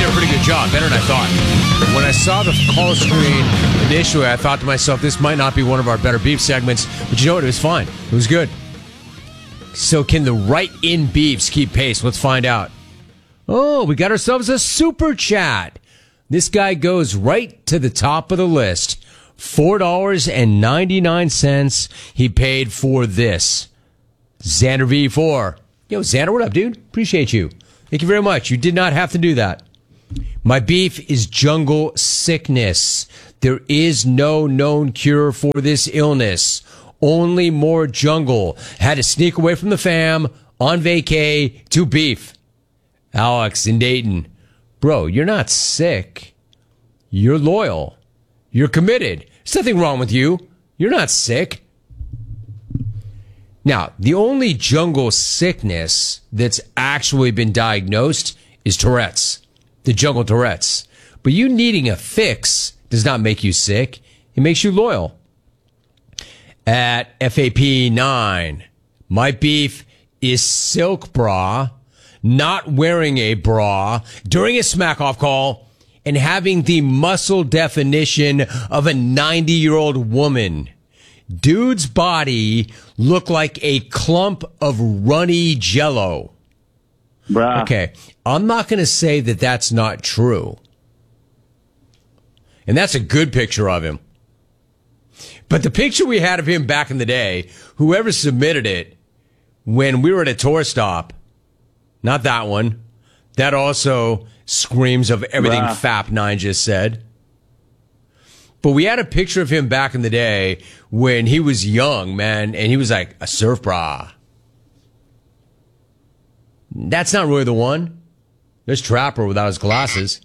a pretty good job, better than I thought. When I saw the call screen initially, I thought to myself, this might not be one of our better beef segments, but you know what? It was fine. It was good. So can the right-in beefs keep pace? Let's find out. Oh, we got ourselves a super chat. This guy goes right to the top of the list. $4.99 he paid for this. Xander V4. Yo, Xander, what up, dude? Appreciate you. Thank you very much. You did not have to do that. My beef is jungle sickness. There is no known cure for this illness. Only more jungle. Had to sneak away from the fam on vacay to beef. Alex in Dayton. Bro, you're not sick. You're loyal. You're committed. There's nothing wrong with you. You're not sick. Now, the only jungle sickness that's actually been diagnosed is Tourette's. The jungle Tourette's. But you needing a fix does not make you sick. It makes you loyal. At FAP9, my beef is silk bra, not wearing a bra during a smack-off call, and having the muscle definition of a 90-year-old woman. Dude's body looked like a clump of runny jello. Bruh. Okay, I'm not going to say that that's not true. And that's a good picture of him. But the picture we had of him back in the day, whoever submitted it when we were at a tour stop, not that one, that also screams of everything FAP9 just said. But we had a picture of him back in the day when he was young, man, and he was like a surf bra. That's not really the one. There's Trapper without his glasses.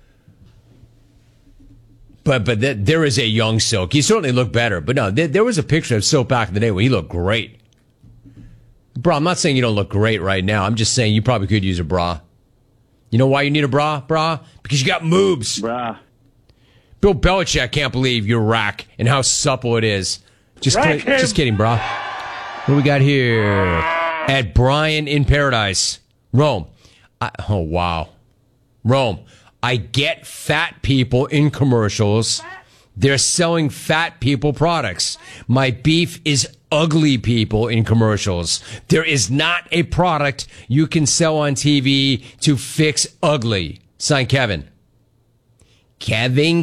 But there is a young Silk. He certainly looked better. But no, there was a picture of Silk back in the day where he looked great. Bro, I'm not saying you don't look great right now. I'm just saying you probably could use a bra. You know why you need a bra? Because you got moves. Bruh. Bill Belichick can't believe your rack and how supple it is. Just kidding, bro. What do we got here? At Brian in Paradise. Rome. Oh, wow. Rome. I get fat people in commercials. They're selling fat people products. My beef is ugly people in commercials. There is not a product you can sell on TV to fix ugly. Signed, Kevin. Kevin.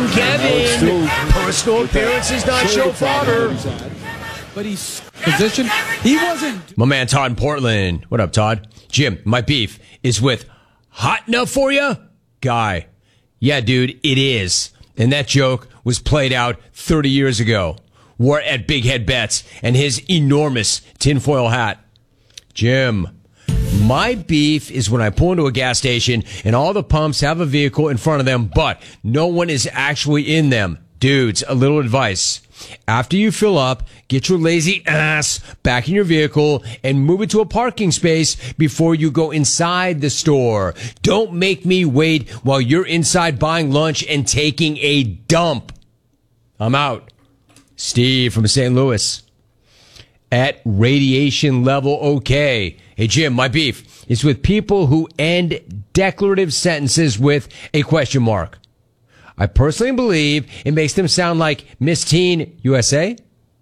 Personal appearances not show father. But he's positioned. He wasn't. My man Todd in Portland. What up, Todd? Jim, my beef is with hot enough for you? Guy. Yeah, dude, it is. And that joke was played out 30 years ago. Wore at Big Head Bets and his enormous tinfoil hat. Jim. My beef is when I pull into a gas station and all the pumps have a vehicle in front of them, but no one is actually in them. Dudes, a little advice. After you fill up, get your lazy ass back in your vehicle and move it to a parking space before you go inside the store. Don't make me wait while you're inside buying lunch and taking a dump. I'm out. Steve from St. Louis. At Radiation Level OK. Hey, Jim, my beef is with people who end declarative sentences with a question mark. I personally believe it makes them sound like Miss Teen USA.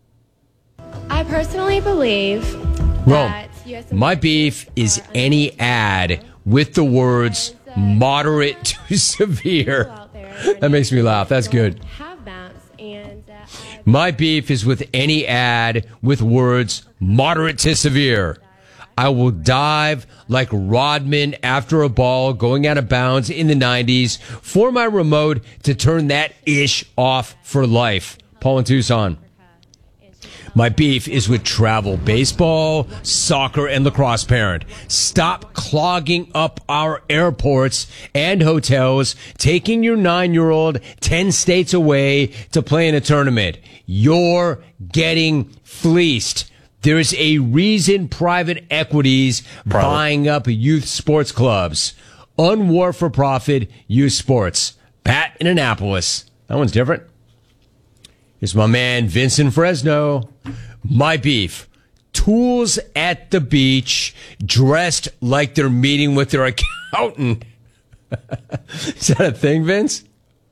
I personally believe Rome, that USA my beef is any ad with the words moderate to severe. That makes me laugh. That's good. My beef is with any ad with words moderate to severe. I will dive like Rodman after a ball going out of bounds in the 90s for my remote to turn that ish off for life. Paul in Tucson. My beef is with travel baseball, soccer, and lacrosse parent. Stop clogging up our airports and hotels, taking your 9-year-old 10 states away to play in a tournament. You're getting fleeced. There's a reason private equities buying up youth sports clubs. Unwar for profit youth sports. Pat in Annapolis. That one's different. Here's my man Vincent Fresno. My beef. Tools at the beach, dressed like they're meeting with their accountant. Is that a thing, Vince?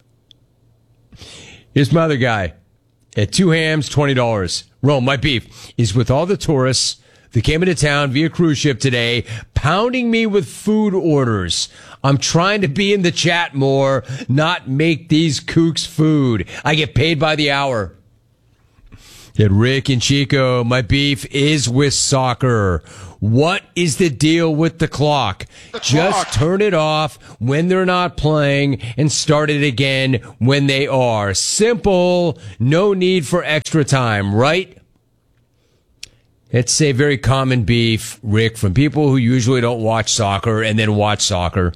Here's my other guy. At 2 hams, $20. Rome, my beef is with all the tourists that came into town via cruise ship today, pounding me with food orders. I'm trying to be in the chat more, not make these kooks food. I get paid by the hour. At Rick and Chico, my beef is with soccer. What is the deal with the clock? Just turn it off when they're not playing and start it again when they are. Simple. No need for extra time, right? It's a very common beef, Rick, from people who usually don't watch soccer and then watch soccer.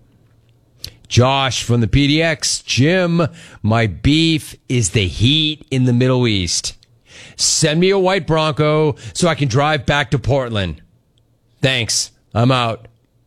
Josh from the PDX. Jim, my beef is the heat in the Middle East. Send me a white Bronco so I can drive back to Portland. Thanks. I'm out.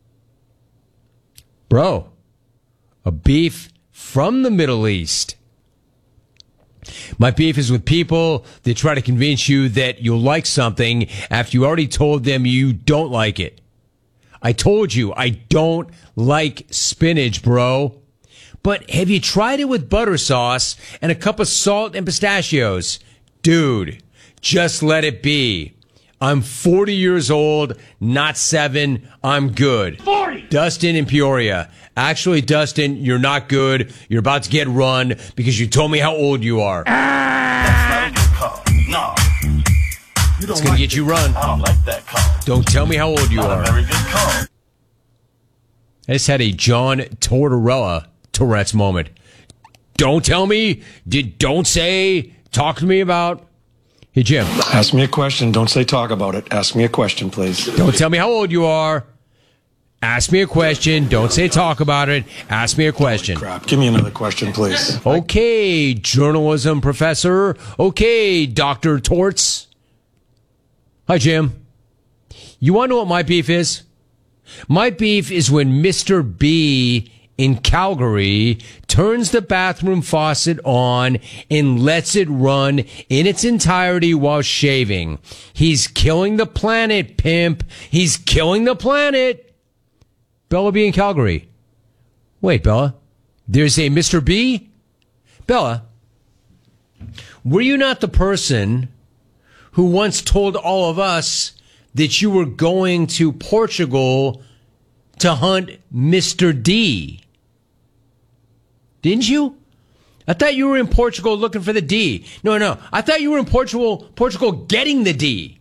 Bro, a beef from the Middle East. My beef is with people that try to convince you that you'll like something after you already told them you don't like it. I told you I don't like spinach, bro. But have you tried it with butter sauce and a cup of salt and pistachios? Dude, just let it be. I'm 40 years old, not 7. I'm good. 40. Dustin in Peoria. Actually, Dustin, you're not good. You're about to get run because you told me how old you are. That's not a good call. No. It's going to get you run. I don't like that call. Don't tell me how old you are. Not a very good call. I just had a John Tortorella Tourette's moment. Don't tell me. Don't say. Talk to me about. Hey, Jim. Ask me a question. Don't say talk about it. Ask me a question, please. Don't tell me how old you are. Ask me a question. Don't say talk about it. Ask me a question. Crap. Give me another question, please. Okay, journalism professor. Okay, Dr. Torts. Hi, Jim. You want to know what my beef is? My beef is when Mr. B in Calgary turns the bathroom faucet on and lets it run in its entirety while shaving. He's killing the planet, pimp. He's killing the planet. Bella B in Calgary. Wait, Bella. There's a Mr. B? Bella, were you not the person who once told all of us that you were going to Portugal to hunt Mr. D? Didn't you? I thought you were in Portugal looking for the D. No. I thought you were in Portugal getting the D.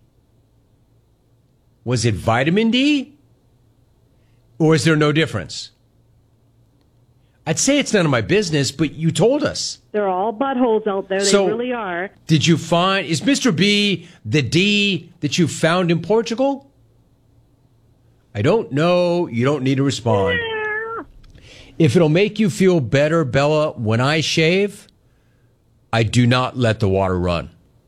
Was it vitamin D? Or is there no difference? I'd say it's none of my business, but you told us. They're all buttholes out there. They really are. Did you find, is Mr. B the D that you found in Portugal? I don't know. You don't need to respond. If it'll make you feel better, Bella, when I shave, I do not let the water run.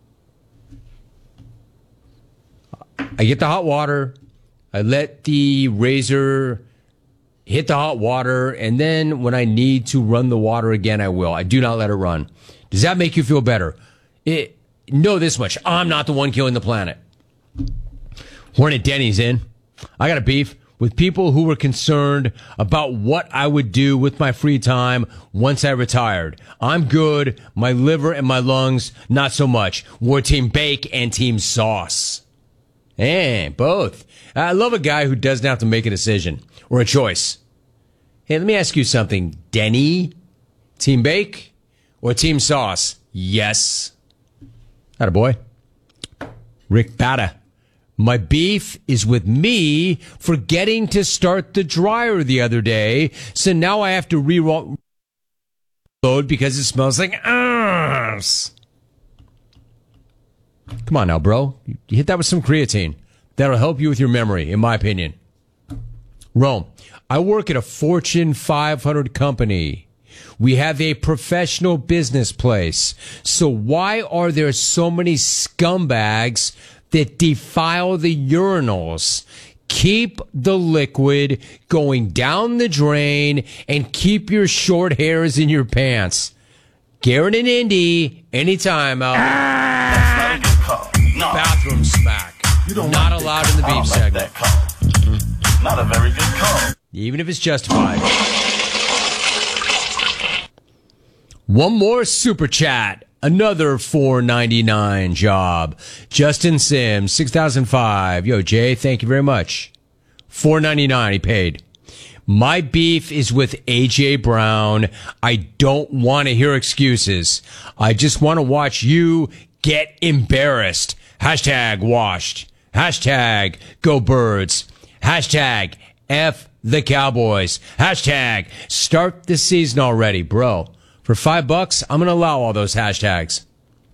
I get the hot water. I let the razor hit the hot water, and then when I need to run the water again, I will. I do not let it run. Does that make you feel better? Know this much. I'm not the one killing the planet. Hornet Denny's in. I got a beef with people who were concerned about what I would do with my free time once I retired. I'm good. My liver and my lungs, not so much. We're Team Bake and Team Sauce. And both. I love a guy who doesn't have to make a decision or a choice. Hey, let me ask you something. Denny, Team Bake or Team Sauce? Yes. Attaboy. Rick Bata. My beef is with me forgetting to start the dryer the other day, so now I have to reload because it smells like ass. Come on now, bro. You hit that with some creatine. That'll help you with your memory, in my opinion. Rome, I work at a Fortune 500 company. We have a professional business place. So why are there so many scumbags that defile the urinals? Keep the liquid going down the drain and keep your short hairs in your pants. Garrett and Indy, anytime out. That's not a good call. No. Bathroom smack. You don't not like allowed in the beef I don't segment. like that call. Not a very good call. even if it's justified. One more super chat. Another $4.99 job. Justin Sims, 6005. Yo, Jay, thank you very much. $4.99 he paid. My beef is with A.J. Brown. I don't want to hear excuses. I just want to watch you get embarrassed. Hashtag washed. Hashtag go birds. Hashtag F the Cowboys. Hashtag start the season already, bro. For $5, I'm going to allow all those hashtags.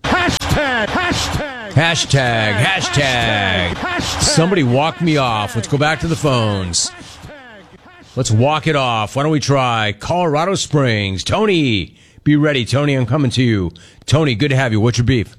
Hashtag. Somebody walk me off. Let's go back to the phones. Let's walk it off. Why don't we try Colorado Springs? Tony, be ready. Tony, I'm coming to you. Tony, good to have you. What's your beef?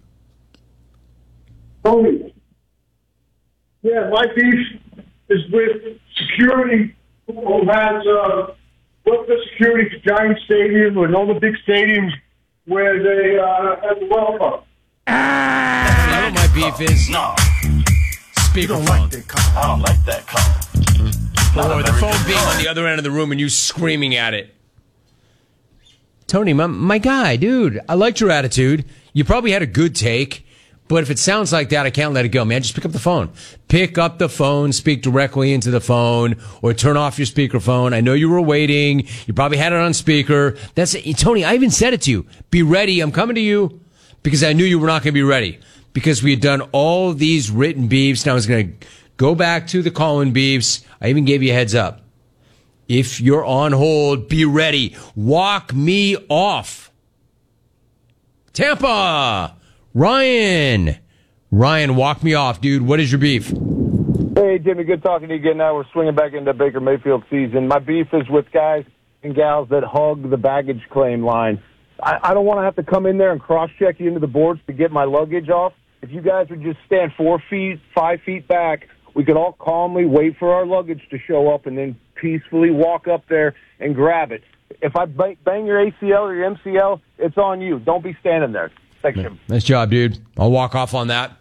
Tony. Yeah, my beef is with security who has booked the security for Giant Stadium and all the big stadiums where they have the welcome. You know what my beef is? No, Speakerphone. I don't like that call. Or the phone being on the other end of the room and you screaming at it. Tony, my guy, dude, I liked your attitude. You probably had a good take, but if it sounds like that, I can't let it go. Man, just pick up the phone. Pick up the phone, speak directly into the phone, or turn off your speakerphone. I know you were waiting. You probably had it on speaker. That's it. Tony, I even said it to you. Be ready. I'm coming to you because I knew you were not going to be ready because we had done all these written beefs. Now I was going to go back to the call-in beefs. I even gave you a heads up. If you're on hold, be ready. Walk me off. Tampa. Ryan, walk me off, dude. What is your beef? Hey, Jimmy, good talking to you again. Now we're swinging back into Baker Mayfield season. My beef is with guys and gals that hug the baggage claim line. I don't want to have to come in there and cross-check you into the boards to get my luggage off. If you guys would just stand 4 feet, 5 feet back, we could all calmly wait for our luggage to show up and then peacefully walk up there and grab it. If I bang your ACL or your MCL, it's on you. Don't be standing there. Thanks, Jim. Nice job, dude. I'll walk off on that.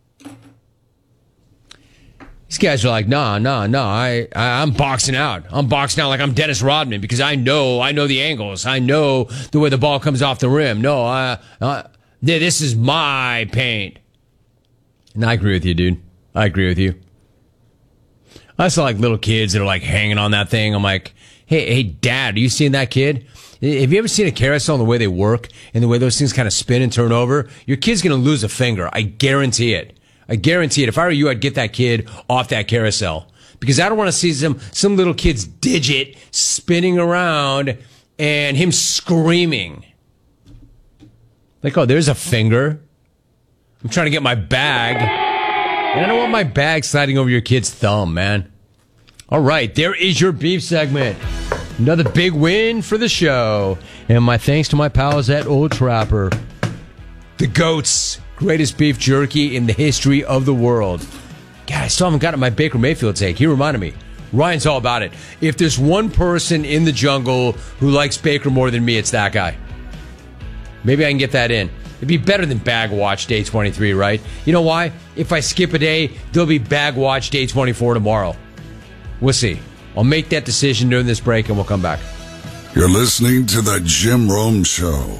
These guys are like, no, I'm boxing out. I'm boxing out like I'm Dennis Rodman because I know the angles. I know the way the ball comes off the rim. No, this is my paint. And I agree with you, dude. I agree with you. I saw like little kids that are like hanging on that thing. I'm like, hey, Dad, are you seeing that kid? Have you ever seen a carousel and the way they work and the way those things kind of spin and turn over? Your kid's going to lose a finger. I guarantee it. If I were you, I'd get that kid off that carousel because I don't want to see some little kid's digit spinning around and him screaming. Like, oh, there's a finger. I'm trying to get my bag. And I don't want my bag sliding over your kid's thumb, man. All right, there is your beef segment. Another big win for the show. And my thanks to my pals at Old Trapper. The GOATs. Greatest beef jerky in the history of the world. God, I still haven't gotten my Baker Mayfield take. He reminded me. Ryan's all about it. If there's one person in the jungle who likes Baker more than me, it's that guy. Maybe I can get that in. It'd be better than Bag Watch Day 23, right? You know why? If I skip a day, there'll be Bag Watch Day 24 tomorrow. We'll see. I'll make that decision during this break, and we'll come back. You're listening to The Jim Rome Show.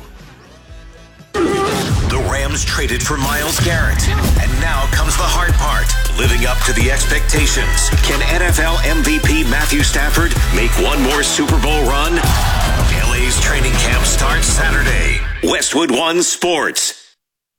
The Rams traded for Myles Garrett. And now comes the hard part. Living up to the expectations. Can NFL MVP Matthew Stafford make one more Super Bowl run? LA's training camp starts Saturday. Westwood One Sports.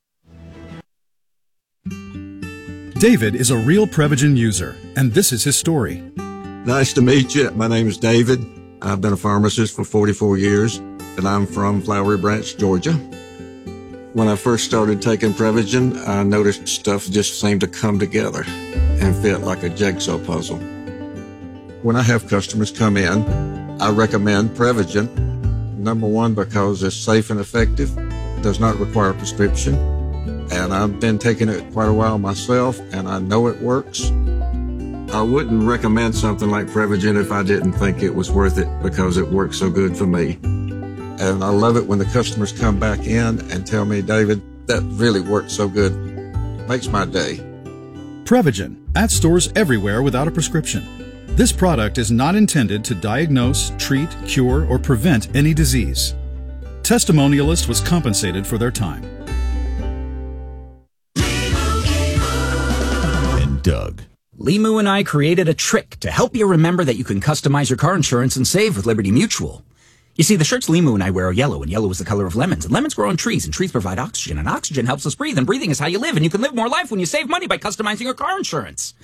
David is a real Prevagen user, and this is his story. Nice to meet you. My name is David. I've been a pharmacist for 44 years, and I'm from Flowery Branch, Georgia. When I first started taking Prevagen, I noticed stuff just seemed to come together and fit like a jigsaw puzzle. When I have customers come in, I recommend Prevagen. Number one, because it's safe and effective, does not require a prescription, and I've been taking it quite a while myself, and I know it works. I wouldn't recommend something like Prevagen if I didn't think it was worth it because it works so good for me. And I love it when the customers come back in and tell me, David, that really worked so good. Makes my day. Prevagen, at stores everywhere without a prescription. This product is not intended to diagnose, treat, cure, or prevent any disease. Testimonialist was compensated for their time. And Doug. Limu and I created a trick to help you remember that you can customize your car insurance and save with Liberty Mutual. You see, the shirts Limu and I wear are yellow, and yellow is the color of lemons. And lemons grow on trees, and trees provide oxygen, and oxygen helps us breathe, and breathing is how you live, and you can live more life when you save money by customizing your car insurance.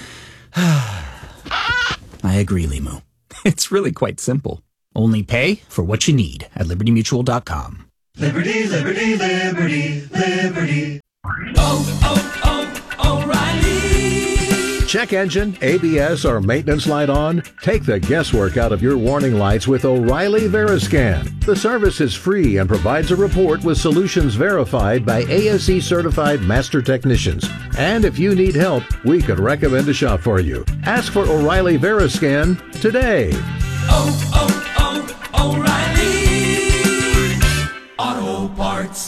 I agree, Limu. It's really quite simple. Only pay for what you need at LibertyMutual.com. Liberty, liberty, liberty, liberty. O'Reilly. Check engine, ABS, or maintenance light on? Take the guesswork out of your warning lights with O'Reilly Veriscan. The service is free and provides a report with solutions verified by ASE-certified master technicians. And if you need help, we could recommend a shop for you. Ask for O'Reilly Veriscan today. O'Reilly Auto Parts.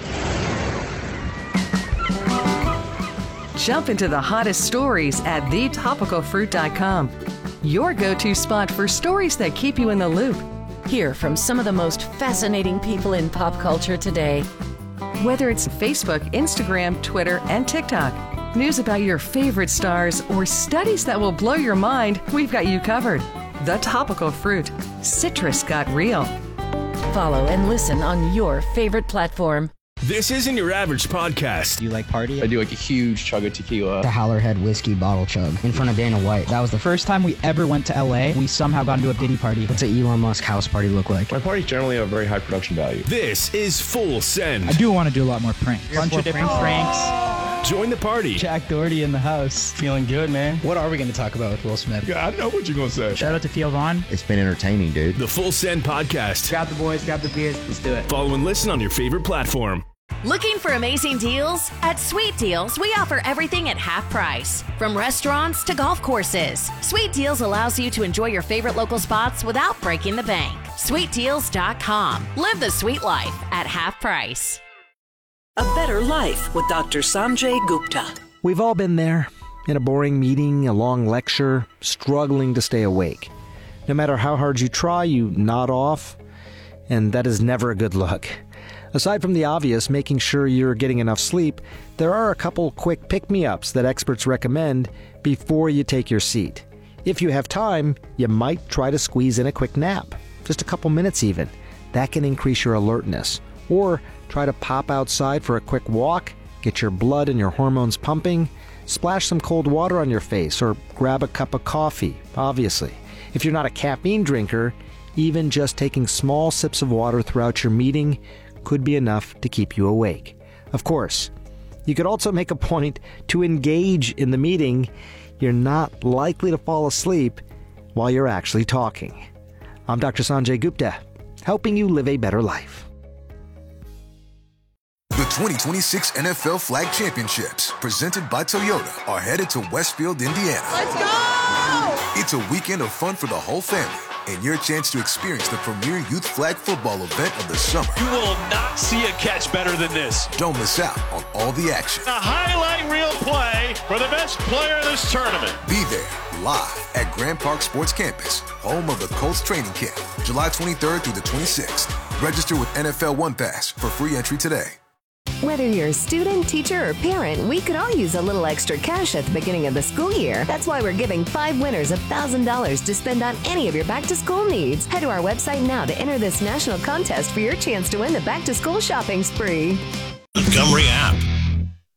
Jump into the hottest stories at thetopicalfruit.com. Your go-to spot for stories that keep you in the loop. Hear from some of the most fascinating people in pop culture today. Whether it's Facebook, Instagram, Twitter, and TikTok, news about your favorite stars, or studies that will blow your mind, we've got you covered. The Topical Fruit. Citrus got real. Follow and listen on your favorite platform. This isn't your average podcast. Do you like party? I do like a huge chug of tequila. The Howlerhead whiskey bottle chug in front of Dana White. That was the first time we ever went to LA. We somehow got into a Diddy party. What's an Elon Musk house party look like? My parties generally have a very high production value. This is Full Send. I do want to do a lot more pranks. Bunch of different pranks. Join the party. Jack Doherty in the house. Feeling good, man. What are we going to talk about with Will Smith? Yeah, I know what you're going to say. Shout out to Theo Vaughn. It's been entertaining, dude. The Full Send podcast. Grab the boys, grab the beers, let's do it. Follow and listen on your favorite platform. Looking for amazing deals? At Sweet Deals, we offer everything at half price. From restaurants to golf courses, Sweet Deals allows you to enjoy your favorite local spots without breaking the bank. SweetDeals.com. Live the sweet life at half price. A Better Life with Dr. Sanjay Gupta. We've all been there, in a boring meeting, a long lecture, struggling to stay awake. No matter how hard you try, you nod off, and that is never a good look. Aside from the obvious, making sure you're getting enough sleep, there are a couple quick pick-me-ups that experts recommend before you take your seat. If you have time, you might try to squeeze in a quick nap, just a couple minutes even. That can increase your alertness. Or try to pop outside for a quick walk, get your blood and your hormones pumping, splash some cold water on your face, or grab a cup of coffee, obviously. If you're not a caffeine drinker, even just taking small sips of water throughout your meeting could be enough to keep you awake. Of course, you could also make a point to engage in the meeting. You're not likely to fall asleep while you're actually talking. I'm Dr. Sanjay Gupta, helping you live a better life. The 2026 NFL Flag Championships, presented by Toyota, are headed to Westfield, Indiana. Let's go! It's a weekend of fun for the whole family, and your chance to experience the premier youth flag football event of the summer. You will not see a catch better than this. Don't miss out on all the action. A highlight reel play for the best player in this tournament. Be there, live at Grand Park Sports Campus, home of the Colts training camp, July 23rd through the 26th. Register with NFL One Pass for free entry today. Whether you're a student, teacher, or parent, we could all use a little extra cash at the beginning of the school year. That's why we're giving 5 winners $1,000 to spend on any of your back-to-school needs. Head to our website now to enter this national contest for your chance to win the back-to-school shopping spree. Montgomery app.